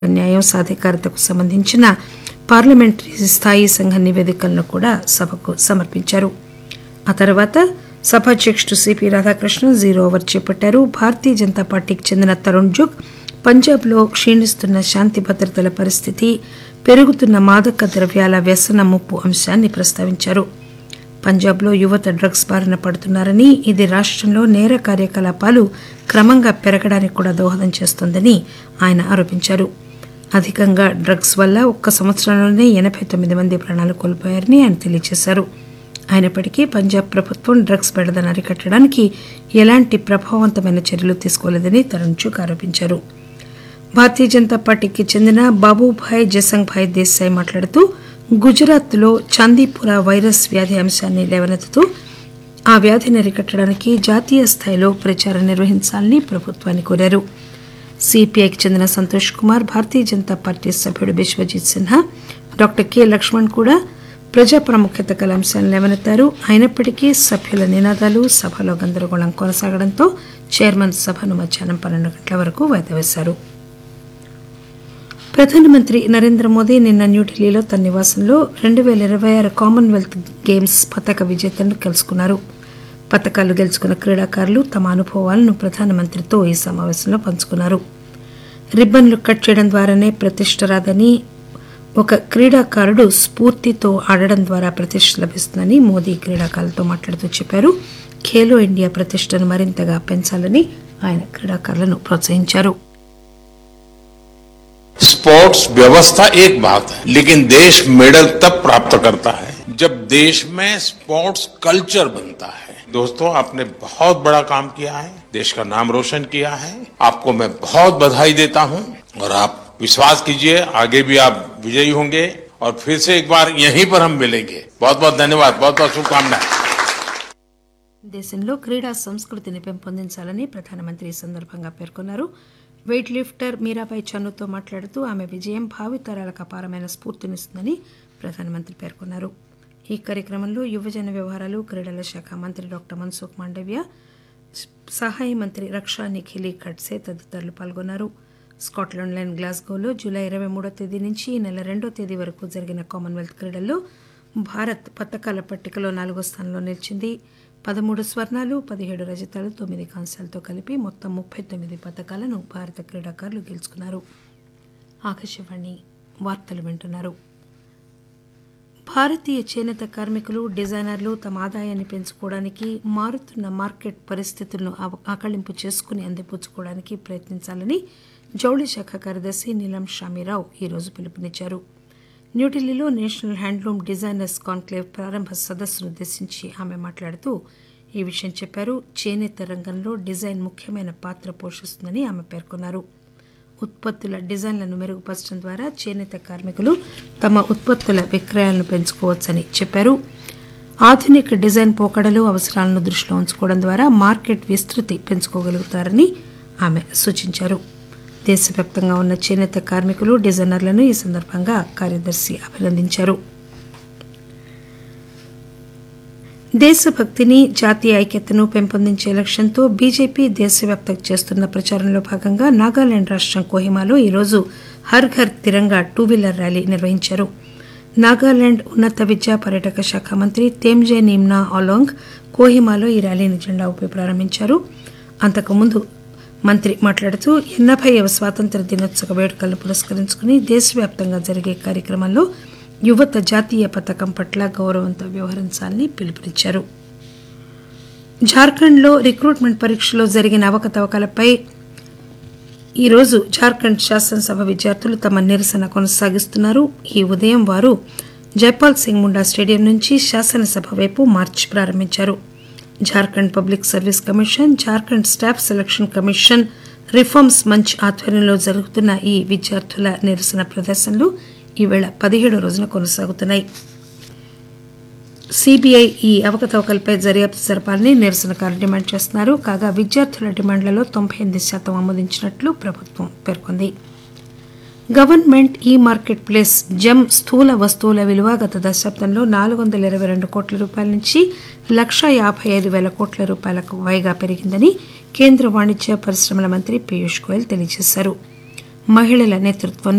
న్యాయం సాధికారతకు సంబంధించిన పార్లమెంటరీ స్థాయి సంఘ నివేదికలను కూడా సభకు సమర్పించారు. ఆ తర్వాత సభాధ్యక్షుడు సిపి రాధాకృష్ణన్ జీరో ఓవర్ చేపట్టారు. భారతీయ జనతా పార్టీకి చెందిన తరుణ్ జుగ్ పంజాబ్లో క్షీణిస్తున్న శాంతి భద్రతల పరిస్థితి, పెరుగుతున్న మాదక ద్రవ్యాల వ్యసన ముప్పు అంశాన్ని ప్రస్తావించారు. పంజాబ్లో యువత డ్రగ్స్ బారిన పడుతున్నారని, ఇది రాష్టంలో నేర కార్యకలాపాలు క్రమంగా పెరగడానికి కూడా దోహదం చేస్తోందని ఆయన ఆరోపించారు. అధికంగా డ్రగ్స్ వల్ల ఒక్క సంవత్సరంలోనే 89 మంది ప్రాణాలు కోల్పోయారని ఆయన తెలియజేశారు. అయినప్పటికీ పంజాబ్ ప్రభుత్వం డ్రగ్స్ బెడదను అరికట్టడానికి ఎలాంటి ప్రభావవంతమైన చర్యలు తీసుకోలేదని తరుణ్ జుగ్ ఆరోపించారు. భారతీయ జనతా పార్టీకి చెందిన బాబుభాయ్ జసంగ్భాయ్ దేశాయ్ మాట్లాడుతూ గుజరాత్లో చాందీపుర వైరస్ వ్యాధి అంశాన్ని లేవనెత్తుతూ ఆ వ్యాధిని అరికట్టడానికి జాతీయ స్థాయిలో ప్రచారం నిర్వహించాలని ప్రభుత్వాన్ని కోరారు. సిపిఐకి చెందిన సంతోష్ కుమార్, భారతీయ జనతా పార్టీ సభ్యుడు బిశ్వజిత్ సిన్హా, డాక్టర్ కె లక్ష్మణ్ కూడా ప్రజా ప్రాముఖ్యత గల అంశాలను లేవనెత్తారు. అయినప్పటికీ సభ్యుల నినాదాలు, సభలో గందరగోళం కొనసాగడంతో చైర్మన్ సభను మధ్యాహ్నం 12 గంటల వరకు వాయిదా వేశారు. ప్రధానమంత్రి నరేంద్ర మోదీ నిన్న న్యూఢిల్లీలో తన నివాసంలో 2026 కామన్వెల్త్ గేమ్స్ పతక విజేతలను కలుసుకున్నారు. పతకాలు గెలుచుకున్న క్రీడాకారులు తమ అనుభవాలను ప్రధానమంత్రితో ఈ సమావేశంలో పంచుకున్నారు. రిబ్బన్లు కట్ చేయడం ద్వారానే ప్రతిష్ట రాదని, ఒక క్రీడాకారుడు స్ఫూర్తితో ఆడడం ద్వారా ప్రతిష్ట లభిస్తుందని మోదీ క్రీడాకారులతో మాట్లాడుతూ చెప్పారు. ఖేలో ఇండియా ప్రతిష్టను మరింతగా పెంచాలని ఆయన క్రీడాకారులను ప్రోత్సహించారు. स्पोर्ट्स व्यवस्था एक बात है, लेकिन देश मेडल तब प्राप्त करता है जब देश में स्पोर्ट्स कल्चर बनता है. दोस्तों, आपने बहुत बड़ा काम किया है, देश का नाम रोशन किया है. आपको मैं बहुत बधाई देता हूं और आप विश्वास कीजिए आगे भी आप विजयी होंगे और फिर से एक बार यहीं पर हम मिलेंगे. बहुत बहुत धन्यवाद, बहुत बहुत शुभकामनाएं. దేశంలో క్రీడా సంస్కృతిని పెంపొందించాలని ప్రధానమంత్రి ఈ సందర్భంగా పేర్కొన్నారు. వెయిట్ లిఫ్టర్ మీరాబాయి చన్నుతో మాట్లాడుతూ ఆమె విజయం భావితరాలకు అపారమైన స్ఫూర్తినిస్తుందని ప్రధానమంత్రి పేర్కొన్నారు. ఈ కార్యక్రమంలో యువజన వ్యవహారాలు, క్రీడల శాఖ మంత్రి డాక్టర్ మన్సుఖ్ మాండవ్య, సహాయ మంత్రి రక్షా నిఖిలి ఖడ్సే తదితరులు పాల్గొన్నారు. స్కాట్లాండ్లోని గ్లాస్గోలో జూలై 23వ తేదీ నుంచి ఈ నెల 2వ తేదీ వరకు జరిగిన కామన్వెల్త్ క్రీడల్లో భారత్ పతకాల పట్టికలో 4వ స్థానంలో నిలిచింది. 13 స్వర్ణాలు, 17 రజతాలు, 9 కాంస్యాలతో కలిపి మొత్తం 39 పతకాలను భారత క్రీడాకారులు గెలుచుకున్నారు. ఆకాశవాణి వార్తలు వింటున్నారు. భారతీయ చేనేత కార్మికులు, డిజైనర్లు తమ ఆదాయాన్ని పెంచుకోవడానికి, మారుతున్న మార్కెట్ పరిస్థితులను ఆకళింపు చేసుకుని అందిపుచ్చుకోవడానికి ప్రయత్నించాలని జౌళి శాఖ కార్యదర్శి నీలం షామీరావు ఈరోజు పిలుపునిచ్చారు. న్యూఢిల్లీలో నేషనల్ హ్యాండ్లూమ్ డిజైనర్స్ కాన్క్లేవ్ ప్రారంభ సదస్సును ఉద్దేశించి ఆమె మాట్లాడుతూ ఈ విషయం చెప్పారు. చేనేత రంగంలో డిజైన్ ముఖ్యమైన పాత్ర పోషిస్తుందని ఆమె పేర్కొన్నారు. ఉత్పత్తుల డిజైన్లను మెరుగుపరచడం ద్వారా చేనేత కార్మికులు తమ ఉత్పత్తుల విక్రయాలను పెంచుకోవచ్చని చెప్పారు. ఆధునిక డిజైన్ పోకడలు, అవసరాలను దృష్టిలో ఉంచుకోవడం ద్వారా మార్కెట్ విస్తృతి పెంచుకోగలుగుతారని ఆమె సూచించారు. దేశవ్యాప్తంగా ఉన్న చేనేత కార్మికులు, డిజైనర్లను ఈ సందర్భంగా కార్యదర్శి అభినందించారు. దేశభక్తిని, జాతీయ ఐక్యతను పెంపొందించే లక్ష్యంతో బీజేపీ దేశవ్యాప్తంగా చేస్తున్న ప్రచారంలో భాగంగా నాగాలాండ్ రాష్టం కోహిమాలో ఈరోజు హర్ ఘర్ తిరంగా 2-వీలర్ ర్యాలీ నిర్వహించారు. నాగాలాండ్ ఉన్నత విద్యా పర్యాటక శాఖ మంత్రి తేమ్జే నీమ్నా ఆలోంగ్ కోహిమాలో ఈ ర్యాలీని జెండా ఊపి ప్రారంభించారు. అంతకుముందు మంత్రి మాట్లాడుతూ 80వ స్వాతంత్ర దినోత్సవ వేడుకలను పురస్కరించుకుని దేశవ్యాప్తంగా జరిగే కార్యక్రమంలో యువత జాతీయ పతాకం పట్ల గౌరవంతో వ్యవహరించాలని పిలుపునిచ్చారు. జార్ఖండ్లో రిక్రూట్మెంట్ పరీక్షలో జరిగిన అవకతవకలపై ఈరోజు జార్ఖండ్ శాసనసభ విద్యార్థులు తమ నిరసన కొనసాగిస్తున్నారు. ఈ ఉదయం వారు జైపాల్ సింగ్ ముండా స్టేడియం నుంచి శాసనసభ వైపు మార్చ్ ప్రారంభించారు. Jharkhand public service commission, Jharkhand staff selection commission, reforms మంచ్ ఆధ్వర్యంలో జరుగుతున్న ఈ విద్యార్థుల నిరసన ప్రదర్శనలు ఈవేళ 17వ రోజున కొనసాగుతున్నాయి. సిబిఐ ఈ అవకతవకలపై దర్యాప్తు జరపాలని నిరసనకారులు డిమాండ్ చేస్తున్నారు. కాగా విద్యార్థుల డిమాండ్లలో 98% ఆమోదించినట్లు ప్రభుత్వం పేర్కొంది. గవర్నమెంట్ ఈ మార్కెట్ ప్లేస్ జెమ్ స్థూల వస్తువుల విలువ గత దశాబ్దంలో 422 కోట్ల రూపాయల నుంచి 1,55,000 కోట్ల రూపాయలకు పైగా పెరిగిందని కేంద్ర వాణిజ్య పరిశ్రమల మంత్రి పీయూష్ గోయల్ తెలియజేశారు. మహిళల నేతృత్వంలో